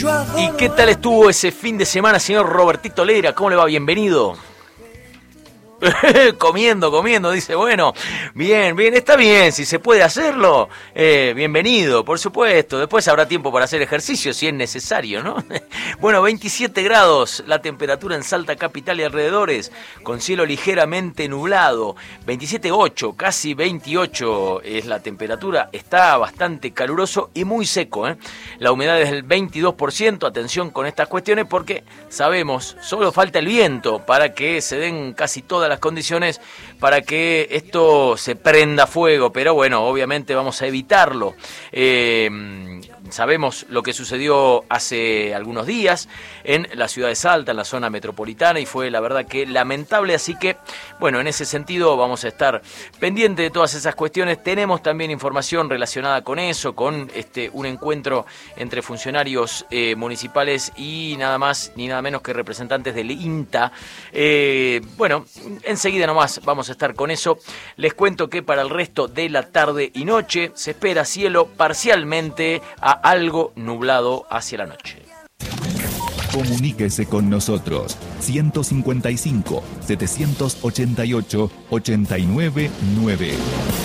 ¿Y qué tal estuvo ese fin de semana, señor Robertito Lera? ¿Cómo le va? Bienvenido. Comiendo, dice, bueno, bien, está bien, si se puede hacerlo, bienvenido, por supuesto, después habrá tiempo para hacer ejercicio si es necesario, ¿no? Bueno, 27 grados, la temperatura en Salta capital y alrededores, con cielo ligeramente nublado, 27,8, casi 28 es la temperatura, está bastante caluroso y muy seco, ¿eh? La humedad es del 22%, atención con estas cuestiones porque sabemos, solo falta el viento para que se den casi todas las condiciones para que esto se prenda fuego, pero bueno, obviamente vamos a evitarlo. Sabemos lo que sucedió hace algunos días en la ciudad de Salta, en la zona metropolitana, y fue la verdad que lamentable, así que bueno, en ese sentido vamos a estar pendientes de todas esas cuestiones. Tenemos también información relacionada con eso, con un encuentro entre funcionarios municipales y nada más ni nada menos que representantes del INTA. Bueno, enseguida nomás vamos a estar con eso. Les cuento que para el resto de la tarde y noche se espera cielo parcialmente a algo nublado hacia la noche. Comuníquese con nosotros 155 788 899.